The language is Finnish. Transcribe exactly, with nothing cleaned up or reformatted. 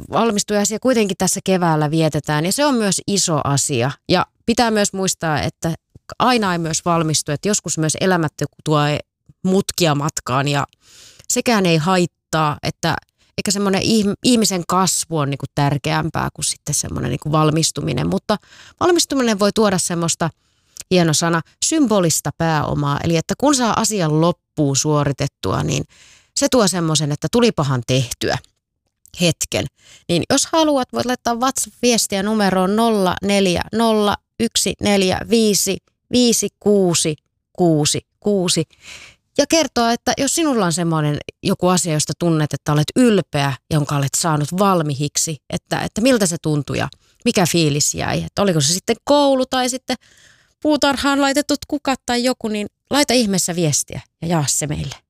valmistujaisia kuitenkin tässä keväällä vietetään ja se on myös iso asia. Ja pitää myös muistaa, että aina ei myös valmistu, että joskus myös elämät tuo mutkia matkaan ja sekään ei haittaa, että eikä semmoinen ihmisen kasvu on niinku tärkeämpää kuin sitten semmoinen niinku valmistuminen, mutta valmistuminen voi tuoda semmoista, hieno sana, symbolista pääomaa, eli että kun saa asian loppuun suoritettua, niin se tuo semmoisen, että tulipahan tehtyä hetken. Niin jos haluat, voit laittaa WhatsApp-viestiä numeroon nolla neljä nolla yksi neljä viisi viisi kuusi kuusi kuusi ja kertoa, että jos sinulla on semmoinen joku asia, josta tunnet, että olet ylpeä, jonka olet saanut valmiiksi, että, että miltä se tuntui ja mikä fiilis jäi. Että oliko se sitten koulu tai sitten puutarhaan laitetut kukat tai joku, niin laita ihmeessä viestiä ja jaa se meille.